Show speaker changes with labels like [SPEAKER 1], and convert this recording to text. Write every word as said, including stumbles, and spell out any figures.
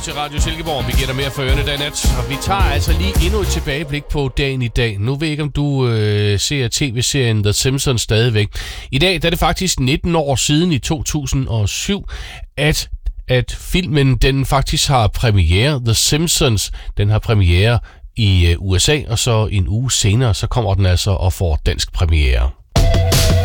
[SPEAKER 1] til Radio Silkeborg. Vi giver dig mere for ørerne dag nat. Og vi tager altså lige endnu et tilbageblik på dagen i dag. Nu ved jeg ikke, om du øh, ser tv-serien The Simpsons stadigvæk. I dag der er det faktisk nitten år siden i to tusind og syv, at, at filmen den faktisk har premiere. The Simpsons den har premiere i øh, U S A, og så en uge senere, så kommer den altså og får dansk premiere.